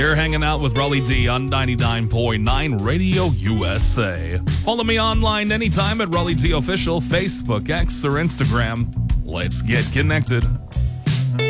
You're hanging out with Raleigh D on 99.9 Radio USA. Follow me online anytime at Raleigh D Official, Facebook, X, or Instagram. Let's get connected.